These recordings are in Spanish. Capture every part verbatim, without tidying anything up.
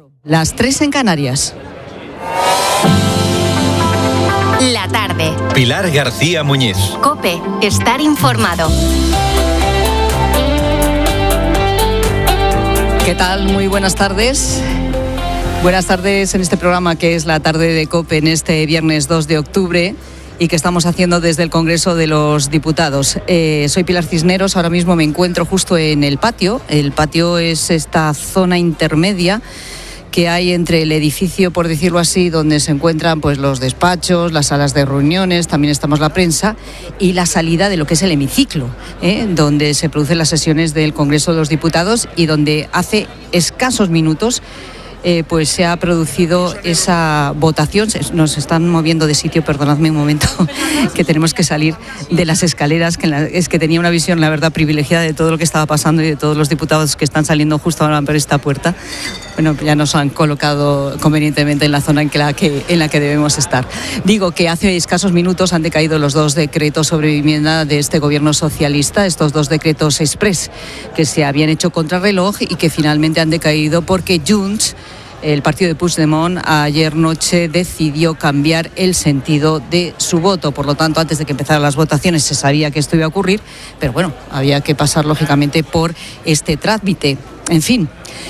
Las tres en Canarias. La tarde. Pilar García Muñiz. COPE. Estar informado. ¿Qué tal? Muy buenas tardes. Buenas tardes en este programa que es la tarde de COPE en este viernes dos de octubre y que estamos haciendo desde el Congreso de los Diputados. Eh, soy Pilar Cisneros, ahora mismo me encuentro justo en el patio. El patio es esta zona intermedia que hay entre el edificio, por decirlo así, donde se encuentran pues los despachos, las salas de reuniones, también estamos la prensa, y la salida de lo que es el hemiciclo, ¿eh? donde se producen las sesiones del Congreso de los Diputados y donde hace escasos minutos Eh, pues se ha producido esa votación. Nos están moviendo de sitio, perdonadme un momento, que tenemos que salir de las escaleras, que la, es que tenía una visión, la verdad, privilegiada de todo lo que estaba pasando y de todos los diputados que están saliendo justo ahora por esta puerta. Bueno, ya nos han colocado convenientemente en la zona en la que, en la que debemos estar. Digo que hace escasos minutos han decaído los dos decretos sobre vivienda de este gobierno socialista, estos dos decretos express que se habían hecho contrarreloj y que finalmente han decaído porque Junts, el partido de Puigdemont, ayer noche decidió cambiar el sentido de su voto. Por lo tanto, antes de que empezaran las votaciones se sabía que esto iba a ocurrir, pero bueno, había que pasar lógicamente por este trámite. En fin,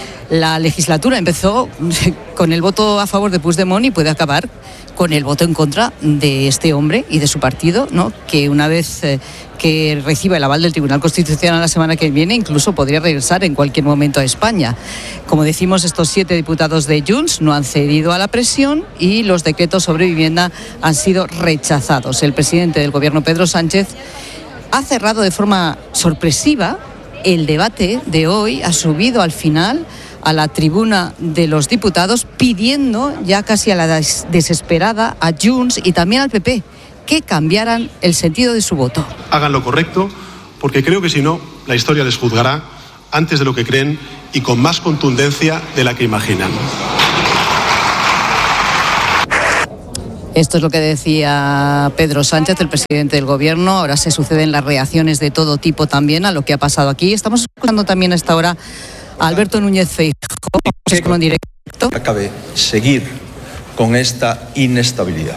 la legislatura empezó con el voto a favor de Puigdemont y puede acabar con el voto en contra de este hombre y de su partido, ¿no? Que una vez eh, que reciba el aval del Tribunal Constitucional la semana que viene, incluso podría regresar en cualquier momento a España. Como decimos, estos siete diputados de Junts no han cedido a la presión y los decretos sobre vivienda han sido rechazados. El presidente del Gobierno, Pedro Sánchez, ha cerrado de forma sorpresiva el debate de hoy, ha subido al final a la tribuna de los diputados pidiendo ya casi a la des- desesperada a Junts y también al P P que cambiaran el sentido de su voto. Hagan lo correcto, porque creo que si no, la historia les juzgará antes de lo que creen y con más contundencia de la que imaginan. Esto es lo que decía Pedro Sánchez, el presidente del Gobierno. Ahora se suceden las reacciones de todo tipo también a lo que ha pasado aquí. Estamos escuchando también a esta hora a Alberto Núñez Feijóo, en directo. Acabe seguir con esta inestabilidad.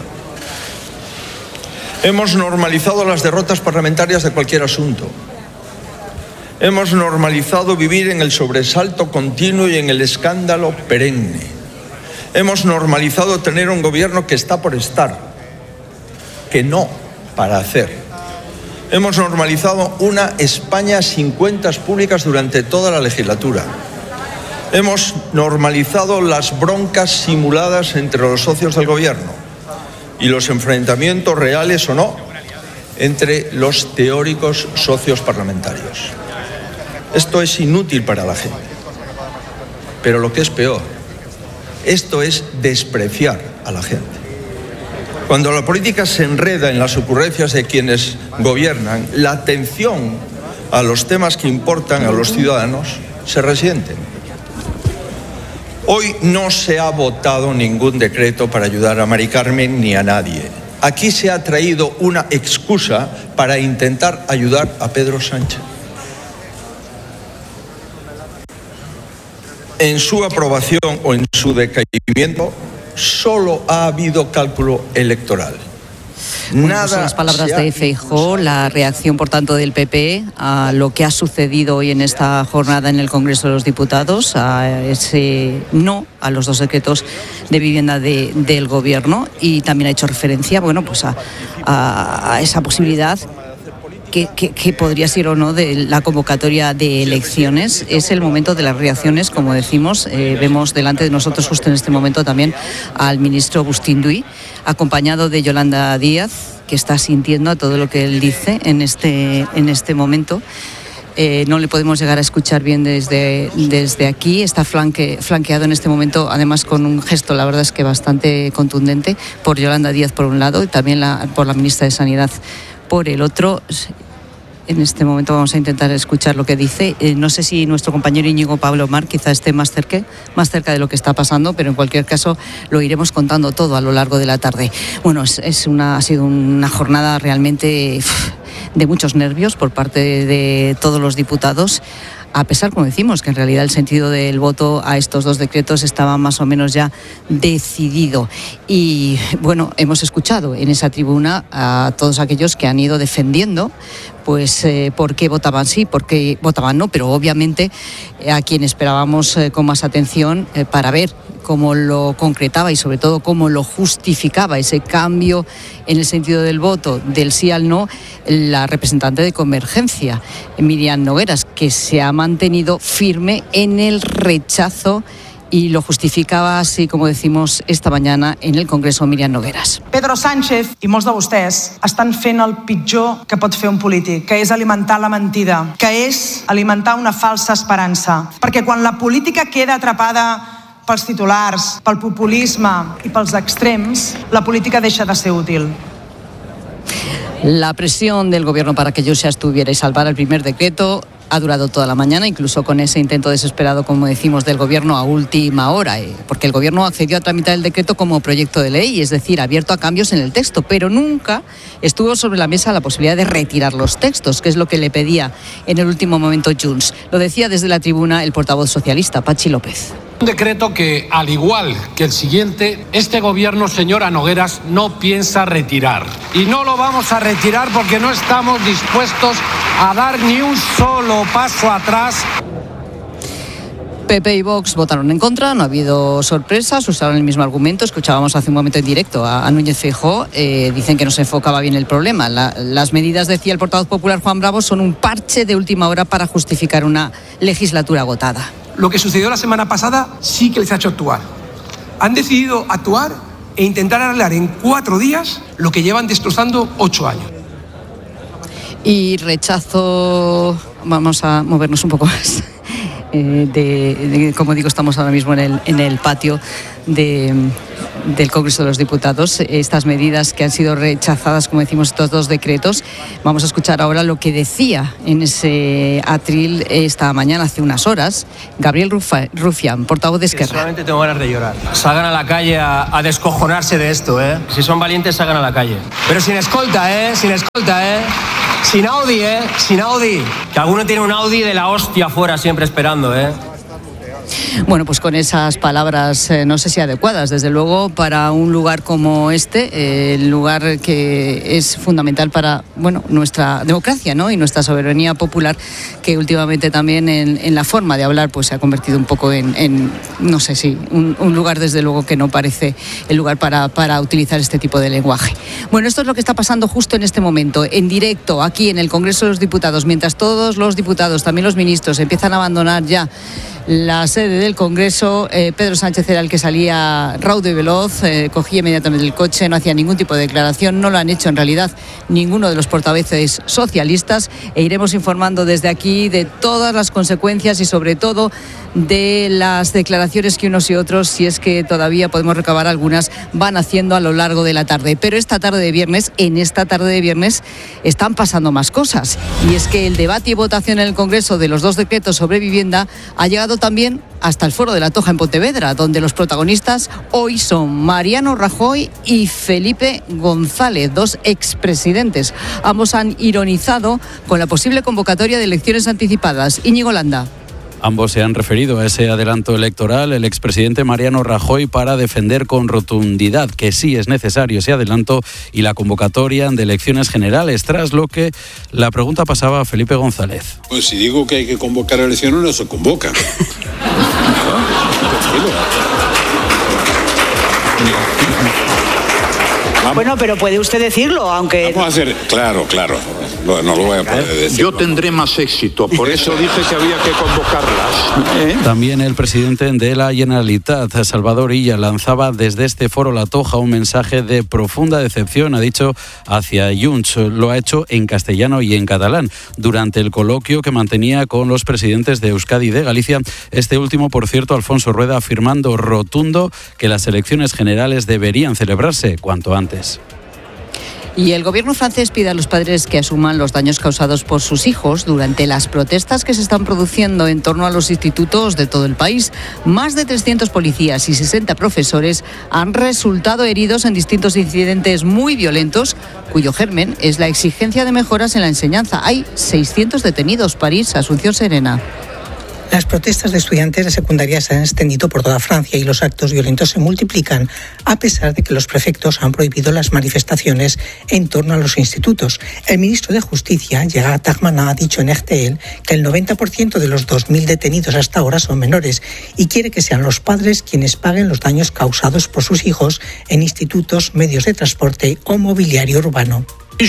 Hemos normalizado las derrotas parlamentarias de cualquier asunto. Hemos normalizado vivir en el sobresalto continuo y en el escándalo perenne. Hemos normalizado tener un gobierno que está por estar, que no para hacer. Hemos normalizado una España sin cuentas públicas durante toda la legislatura. Hemos normalizado las broncas simuladas entre los socios del gobierno y los enfrentamientos reales o no entre los teóricos socios parlamentarios. Esto es inútil para la gente. Pero lo que es peor, esto es despreciar a la gente. Cuando la política se enreda en las ocurrencias de quienes gobiernan, la atención a los temas que importan a los ciudadanos se resiente. Hoy no se ha votado ningún decreto para ayudar a Mari Carmen ni a nadie. Aquí se ha traído una excusa para intentar ayudar a Pedro Sánchez. En su aprobación o en su decaimiento solo ha habido cálculo electoral. Bueno, Nada son las palabras de Feijóo, la reacción, por tanto, del P P a lo que ha sucedido hoy en esta jornada en el Congreso de los Diputados, a ese no a los dos decretos de vivienda de, del Gobierno, y también ha hecho referencia, bueno, pues a, a, a esa posibilidad que, que, que podría ser o no de la convocatoria de elecciones. Es el momento de las reacciones, como decimos. Eh, vemos delante de nosotros justo en este momento también al ministro Bustinduy, acompañado de Yolanda Díaz, que está sintiendo a todo lo que él dice en este, en este momento. Eh, no le podemos llegar a escuchar bien desde, desde aquí. Está flanque, flanqueado en este momento, además con un gesto, la verdad es que bastante contundente, por Yolanda Díaz por un lado y también la, por la ministra de Sanidad por el otro. En este momento vamos a intentar escuchar lo que dice. Eh, no sé si nuestro compañero Íñigo Pablo Mar quizá esté más cerca, más cerca de lo que está pasando, pero en cualquier caso lo iremos contando todo a lo largo de la tarde. Bueno, es, es una, ha sido una jornada realmente uf, de muchos nervios por parte de, de todos los diputados. a pesar, como decimos, que en realidad el sentido del voto a estos dos decretos estaba más o menos ya decidido. Y bueno, hemos escuchado en esa tribuna a todos aquellos que han ido defendiendo pues eh, por qué votaban sí, por qué votaban no, pero obviamente eh, a quien esperábamos eh, con más atención eh, para ver cómo lo concretaba y sobre todo cómo lo justificaba ese cambio en el sentido del voto del sí al no, la representante de Convergencia, Míriam Nogueras, que se ha mantenido firme en el rechazo y lo justificava así, como decimos esta mañana en el Congreso, Míriam Nogueras. Pedro Sánchez i molts de vostès estan fent el pitjor que pot fer un polític, que és alimentar la mentida, que és alimentar una falsa esperança. Perquè quan la política queda atrapada pels titulars, pel populisme i pels extrems, la política deixa de ser útil. La presión del gobierno para que Junts se abstuviera y salvara el primer decreto ha durado toda la mañana, incluso con ese intento desesperado, como decimos, del gobierno a última hora, eh, porque el gobierno accedió a tramitar el decreto como proyecto de ley, es decir, abierto a cambios en el texto, pero nunca estuvo sobre la mesa la posibilidad de retirar los textos, que es lo que le pedía en el último momento Junts. Lo decía desde la tribuna el portavoz socialista, Patxi López. Un decreto que, al igual que el siguiente, este gobierno, señora Nogueras, no piensa retirar. Y no lo vamos a retirar porque no estamos dispuestos a dar ni un solo paso atrás. P P y Vox votaron en contra, no ha habido sorpresas, usaron el mismo argumento. Escuchábamos hace un momento en directo a, a Núñez Feijóo, eh, dicen que no se enfocaba bien el problema. La, las medidas, decía el portavoz popular Juan Bravo, son un parche de última hora para justificar una legislatura agotada. Lo que sucedió la semana pasada sí que les ha hecho actuar. Han decidido actuar e intentar arreglar en cuatro días lo que llevan destrozando ocho años. Y rechazo, vamos a movernos un poco más. Eh, de, de, como digo, estamos ahora mismo en el, en el patio de, del Congreso de los Diputados. Estas medidas que han sido rechazadas, como decimos, estos dos decretos. Vamos a escuchar ahora lo que decía en ese atril esta mañana, hace unas horas, Gabriel Rufa, Rufián, portavoz de Esquerra. Solamente tengo ganas de llorar. Salgan a la calle a, a descojonarse de esto, ¿eh? Si son valientes, salgan a la calle. Pero sin escolta, ¿eh? Sin escolta, ¿eh? Sin Audi, ¿eh? Sin Audi. Que alguno tiene un Audi de la hostia afuera siempre esperando, ¿eh? Bueno, pues con esas palabras, eh, no sé si adecuadas, desde luego, para un lugar como este, eh, el lugar que es fundamental para, bueno, nuestra democracia, ¿no? Y nuestra soberanía popular, que últimamente también en, en la forma de hablar pues se ha convertido un poco en, en no sé si, un, un lugar desde luego que no parece el lugar para, para utilizar este tipo de lenguaje. Bueno, esto es lo que está pasando justo en este momento, en directo, aquí en el Congreso de los Diputados, mientras todos los diputados, también los ministros, empiezan a abandonar ya la sede del Congreso. eh, Pedro Sánchez era el que salía raudo y veloz, eh, cogía inmediatamente el coche, no hacía ningún tipo de declaración, no lo han hecho en realidad ninguno de los portavoces socialistas, e iremos informando desde aquí de todas las consecuencias y sobre todo de las declaraciones que unos y otros, si es que todavía podemos recabar algunas, van haciendo a lo largo de la tarde. Pero esta tarde de viernes, en esta tarde de viernes, están pasando más cosas. Y es que el debate y votación en el Congreso de los dos decretos sobre vivienda ha llegado también hasta el Foro de la Toja en Pontevedra, donde los protagonistas hoy son Mariano Rajoy y Felipe González, dos expresidentes. Ambos han ironizado con la posible convocatoria de elecciones anticipadas. Íñigo Landa. Ambos se han referido a ese adelanto electoral. El expresidente Mariano Rajoy para defender con rotundidad que sí es necesario ese adelanto y la convocatoria de elecciones generales, tras lo que la pregunta pasaba a Felipe González. Pues si digo que hay que convocar elecciones, no se convocan. Bueno, pero puede usted decirlo, aunque... Vamos a hacer... Claro, claro. No, no lo voy a poder decir. Yo tendré más éxito, por eso dije que había que convocarlas. ¿Eh? También el presidente de la Generalitat, Salvador Illa, lanzaba desde este foro La Toja un mensaje de profunda decepción, ha dicho, hacia Junts. Lo ha hecho en castellano y en catalán, durante el coloquio que mantenía con los presidentes de Euskadi y de Galicia. Este último, por cierto, Alfonso Rueda, afirmando rotundo que las elecciones generales deberían celebrarse cuanto antes. Y el gobierno francés pide a los padres que asuman los daños causados por sus hijos durante las protestas que se están produciendo en torno a los institutos de todo el país. Más de trescientos policías y sesenta profesores han resultado heridos en distintos incidentes muy violentos, cuyo germen es la exigencia de mejoras en la enseñanza. Hay seiscientos detenidos. París, Asunción Serena. Las protestas de estudiantes de secundaria se han extendido por toda Francia y los actos violentos se multiplican, a pesar de que los prefectos han prohibido las manifestaciones en torno a los institutos. El ministro de Justicia, Gérald Darmanin, ha dicho en R T L que el noventa por ciento de los dos mil detenidos hasta ahora son menores y quiere que sean los padres quienes paguen los daños causados por sus hijos en institutos, medios de transporte o mobiliario urbano.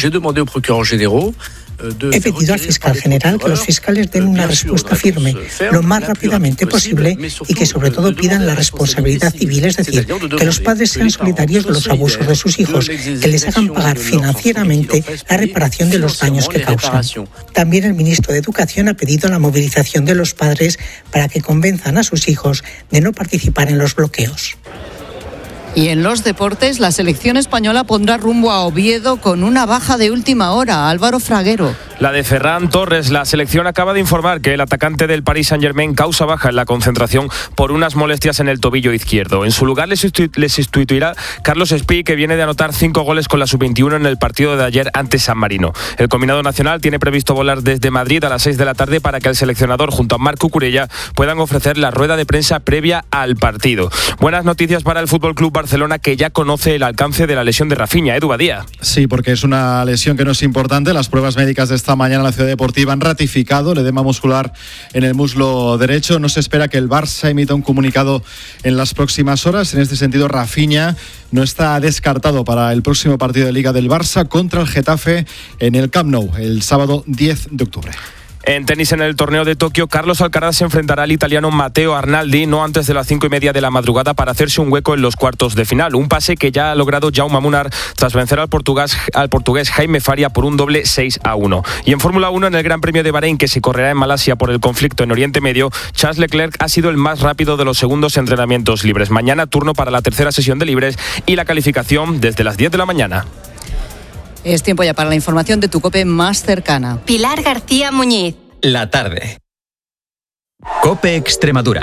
He pedido al fiscal general que los fiscales den una respuesta firme lo más rápidamente posible y que sobre todo pidan la responsabilidad civil, es decir, que los padres sean solidarios de los abusos de sus hijos, que les hagan pagar financieramente la reparación de los daños que causan. También el ministro de Educación ha pedido la movilización de los padres para que convenzan a sus hijos de no participar en los bloqueos. Y en los deportes, la selección española pondrá rumbo a Oviedo con una baja de última hora. Álvaro Fraguero. La de Ferran Torres. La selección acaba de informar que el atacante del Paris Saint-Germain causa baja en la concentración por unas molestias en el tobillo izquierdo. En su lugar les sustituirá Carlos Espí, que viene de anotar cinco goles con la sub veintiuno en el partido de ayer ante San Marino. El combinado nacional tiene previsto volar desde Madrid a las seis de la tarde para que el seleccionador junto a Marc Cucurella puedan ofrecer la rueda de prensa previa al partido. Buenas noticias para el F C Barcelona, que ya conoce el alcance de la lesión de Rafinha. Edu Badía. Sí, porque es una lesión que no es importante. Las pruebas médicas de esta mañana en la Ciudad Deportiva han ratificado el edema muscular en el muslo derecho. No se espera que el Barça emita un comunicado en las próximas horas. En este sentido, Rafinha no está descartado para el próximo partido de Liga del Barça contra el Getafe en el Camp Nou el sábado diez de octubre. En tenis, en el torneo de Tokio, Carlos Alcaraz se enfrentará al italiano Matteo Arnaldi no antes de las cinco y media de la madrugada para hacerse un hueco en los cuartos de final. Un pase que ya ha logrado Jaume Munar tras vencer al portugués, al portugués Jaime Faria por un doble seis a uno. Y en Fórmula uno, en el Gran Premio de Bahrein, que se correrá en Malasia por el conflicto en Oriente Medio, Charles Leclerc ha sido el más rápido de los segundos entrenamientos libres. Mañana turno para la tercera sesión de libres y la calificación desde las diez de la mañana. Es tiempo ya para la información de tu COPE más cercana. Pilar García Muñiz. La tarde. COPE Extremadura.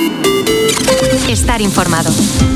Estar informado.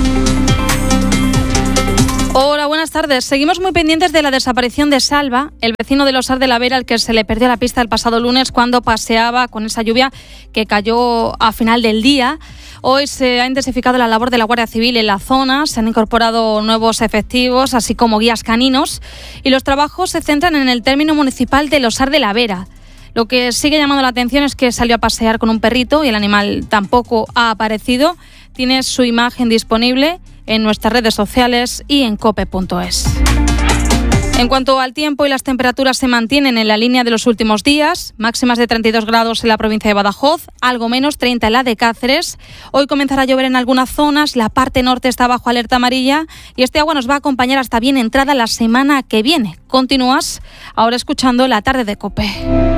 Hola, buenas tardes. Seguimos muy pendientes de la desaparición de Salva, el vecino de Losar de la Vera, al que se le perdió la pista el pasado lunes cuando paseaba con esa lluvia que cayó a final del día. Hoy se ha intensificado la labor de la Guardia Civil en la zona, se han incorporado nuevos efectivos, así como guías caninos, y los trabajos se centran en el término municipal de Losar de la Vera. Lo que sigue llamando la atención es que salió a pasear con un perrito y el animal tampoco ha aparecido. Tiene su imagen disponible en nuestras redes sociales y en cope punto es. En cuanto al tiempo, y las temperaturas se mantienen en la línea de los últimos días, máximas de treinta y dos grados en la provincia de Badajoz, algo menos treinta en la de Cáceres. Hoy comenzará a llover en algunas zonas, la parte norte está bajo alerta amarilla y este agua nos va a acompañar hasta bien entrada la semana que viene. Continúas ahora escuchando La Tarde de COPE.